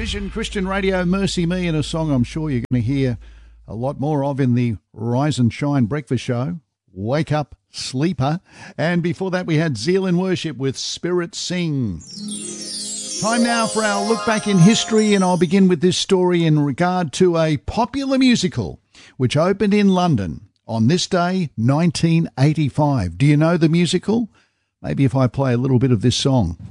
Vision Christian Radio, Mercy Me, and a song I'm sure you're going to hear a lot more of in the Rise and Shine breakfast show, Wake Up Sleeper. And before that we had Zeal in Worship with Spirit Sing. Time now for our look back in history, and I'll begin with this story in regard to a popular musical which opened in London on this day, 1985. Do you know the musical? Maybe if I play a little bit of this song.